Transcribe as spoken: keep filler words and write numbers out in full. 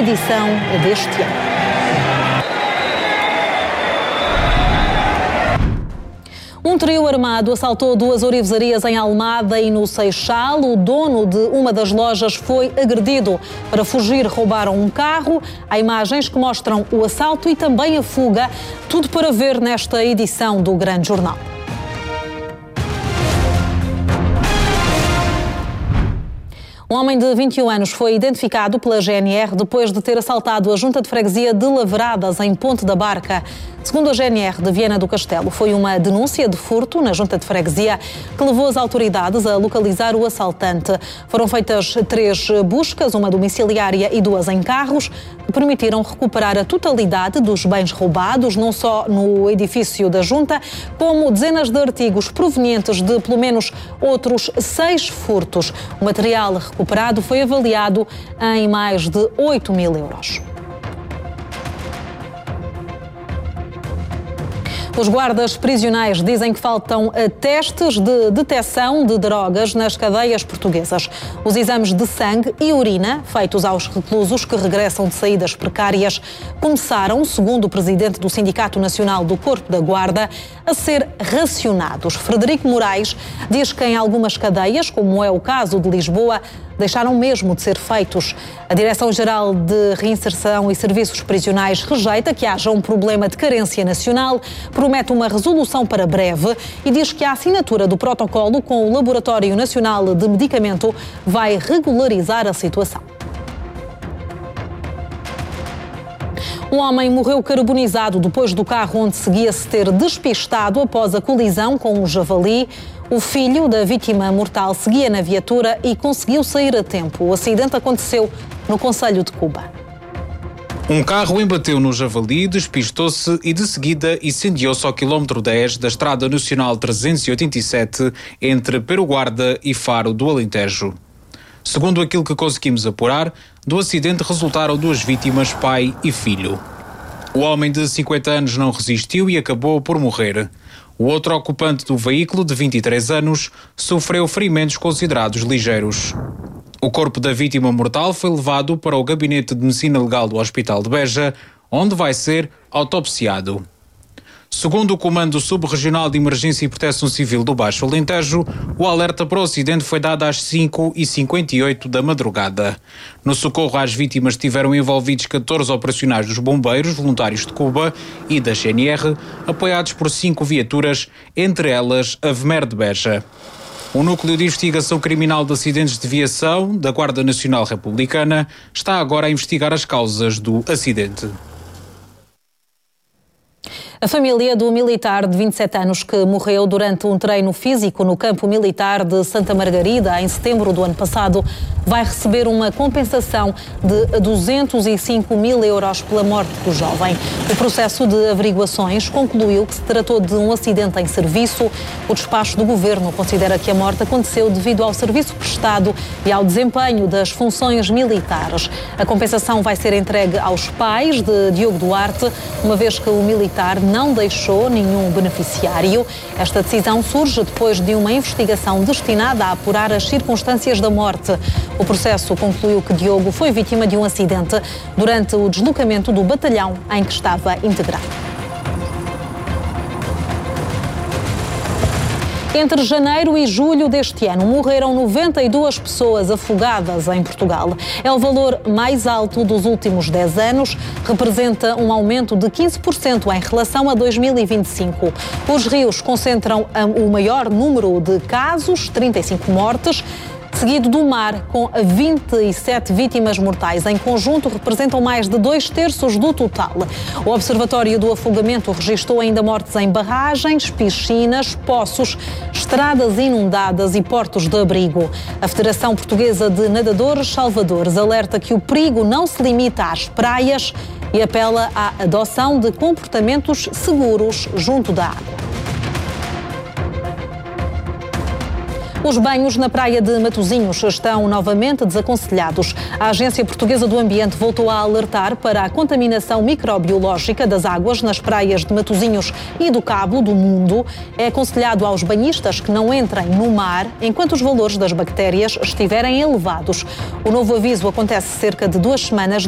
edição deste ano. Um trio armado assaltou duas ourivesarias em Almada e no Seixal. O dono de uma das lojas foi agredido. Para fugir, roubaram um carro. Há imagens que mostram o assalto e também a fuga. Tudo para ver nesta edição do Grande Jornal. Um homem de vinte e um anos foi identificado pela G N R depois de ter assaltado a Junta de Freguesia de Lavradas, em Ponte da Barca. Segundo a G N R de Viana do Castelo, foi uma denúncia de furto na Junta de Freguesia que levou as autoridades a localizar o assaltante. Foram feitas três buscas, uma domiciliária e duas em carros, que permitiram recuperar a totalidade dos bens roubados, não só no edifício da Junta, como dezenas de artigos provenientes de pelo menos outros seis furtos. O material recuperado foi avaliado em mais de oito mil euros. Os guardas prisionais dizem que faltam testes de detecção de drogas nas cadeias portuguesas. Os exames de sangue e urina feitos aos reclusos que regressam de saídas precárias começaram, segundo o presidente do Sindicato Nacional do Corpo da Guarda, a ser racionados. Frederico Moraes diz que em algumas cadeias, como é o caso de Lisboa, deixaram mesmo de ser feitos. A Direção-Geral de Reinserção e Serviços Prisionais rejeita que haja um problema de carência nacional, promete uma resolução para breve e diz que a assinatura do protocolo com o Laboratório Nacional de Medicamento vai regularizar a situação. Um homem morreu carbonizado depois do carro onde seguia-se ter despistado após a colisão com um javali. O filho da vítima mortal seguia na viatura e conseguiu sair a tempo. O acidente aconteceu no concelho de Cuba. Um carro embateu no javali, despistou-se e de seguida incendiou-se ao quilómetro dez da Estrada Nacional trezentos e oitenta e sete entre Peruguarda e Faro do Alentejo. Segundo aquilo que conseguimos apurar, do acidente resultaram duas vítimas, pai e filho. O homem de cinquenta anos não resistiu e acabou por morrer. O outro ocupante do veículo, de vinte e três anos, sofreu ferimentos considerados ligeiros. O corpo da vítima mortal foi levado para o Gabinete de Medicina Legal do Hospital de Beja, onde vai ser autopsiado. Segundo o Comando Subregional de Emergência e Proteção Civil do Baixo Alentejo, o alerta para o acidente foi dado às cinco e cinquenta e oito da madrugada. No socorro às vítimas estiveram envolvidos catorze operacionais dos bombeiros voluntários de Cuba e da G N R, apoiados por cinco viaturas, entre elas a VMER de Beja. O Núcleo de Investigação Criminal de Acidentes de Viação da Guarda Nacional Republicana está agora a investigar as causas do acidente. A família do militar de vinte e sete anos que morreu durante um treino físico no campo militar de Santa Margarida em setembro do ano passado vai receber uma compensação de duzentos e cinco mil euros pela morte do jovem. O processo de averiguações concluiu que se tratou de um acidente em serviço. O despacho do governo considera que a morte aconteceu devido ao serviço prestado e ao desempenho das funções militares. A compensação vai ser entregue aos pais de Diogo Duarte, uma vez que o militar não deixou nenhum beneficiário. Esta decisão surge depois de uma investigação destinada a apurar as circunstâncias da morte. O processo concluiu que Diogo foi vítima de um acidente durante o deslocamento do batalhão em que estava integrado. Entre janeiro e julho deste ano, morreram noventa e duas pessoas afogadas em Portugal. É o valor mais alto dos últimos dez anos, representa um aumento de quinze por cento em relação a dois mil e vinte e cinco. Os rios concentram o maior número de casos, trinta e cinco mortes, seguido do mar, com vinte e sete vítimas mortais. Em conjunto, representam mais de dois terços do total. O Observatório do Afogamento registrou ainda mortes em barragens, piscinas, poços, estradas inundadas e portos de abrigo. A Federação Portuguesa de Nadadores Salvadores alerta que o perigo não se limita às praias e apela à adoção de comportamentos seguros junto da água. Os banhos na praia de Matosinhos estão novamente desaconselhados. A Agência Portuguesa do Ambiente voltou a alertar para a contaminação microbiológica das águas nas praias de Matosinhos e do Cabo do Mundo. É aconselhado aos banhistas que não entrem no mar enquanto os valores das bactérias estiverem elevados. O novo aviso acontece cerca de duas semanas